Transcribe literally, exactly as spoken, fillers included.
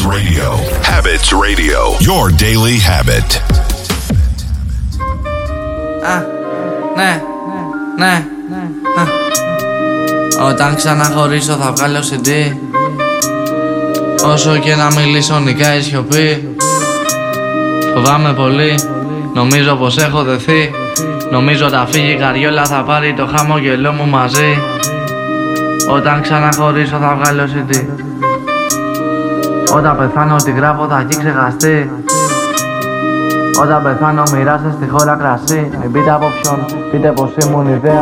Radio. Habits Radio. Your daily habit. Α, ναι, ναι, ναι. Όταν ξαναχωρίσω θα βγάλω σι ντι. Όσο και να μιλήσω νικά η σιωπή. Φοβάμαι πολύ, νομίζω πως έχω δεθεί. Νομίζω θα φύγει η καριόλα, θα πάρει το χαμόγελό μου μαζί. Όταν ξαναχωρίσω θα βγάλω σι ντι. Όταν πεθάνω ό,τι γράφω θα έχει ξεχαστεί. Όταν πεθάνω μοιράστε στη χώρα κρασί. Μην πείτε από ποιον, πείτε πως ήμουν ιδέα.